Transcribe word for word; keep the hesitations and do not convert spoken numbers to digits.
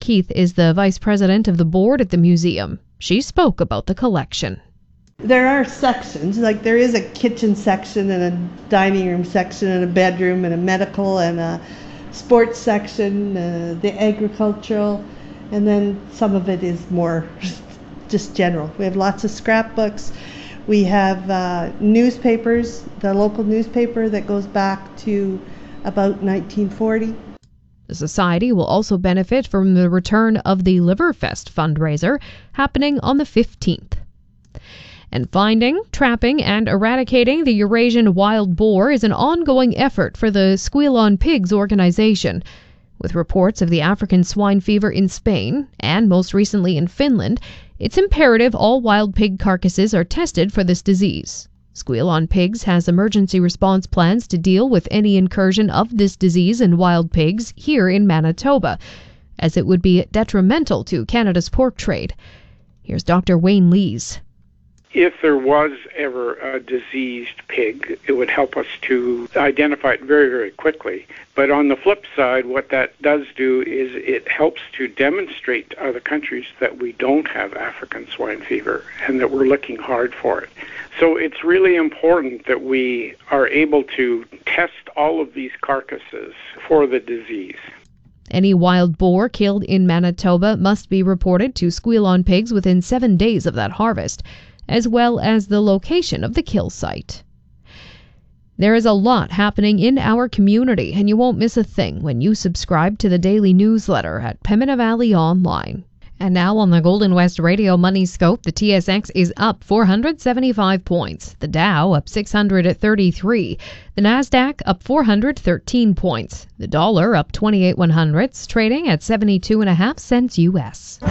Keith is the vice president of the board at the museum. She spoke about the collection. There are sections, like there is a kitchen section and a dining room section and a bedroom and a medical and a sports section, uh, the agricultural, and then some of it is more just general. We have lots of scrapbooks. We have uh, newspapers, the local newspaper that goes back to about nineteen forty. The Society will also benefit from the return of the Liverfest fundraiser happening on the fifteenth. And finding, trapping, and eradicating the Eurasian wild boar is an ongoing effort for the Squeal on Pigs organization. With reports of the African swine fever in Spain, and most recently in Finland, it's imperative all wild pig carcasses are tested for this disease. Squeal on Pigs has emergency response plans to deal with any incursion of this disease in wild pigs here in Manitoba, as it would be detrimental to Canada's pork trade. Here's Doctor Wayne Lees. If there was ever a diseased pig, it would help us to identify it very, very quickly. But on the flip side, what that does do is it helps to demonstrate to other countries that we don't have African swine fever and that we're looking hard for it. So it's really important that we are able to test all of these carcasses for the disease. Any wild boar killed in Manitoba must be reported to Squeal on Pigs within seven days of that harvest, as well as the location of the kill site. There is a lot happening in our community, and you won't miss a thing when you subscribe to the daily newsletter at Pembina Valley Online. And now on the Golden West Radio Money Scope, the T S X is up four hundred seventy-five points, the Dow up six hundred thirty-three, the Nasdaq up four hundred thirteen points, the dollar up twenty-eight one hundredths, trading at seventy-two and a half cents U S.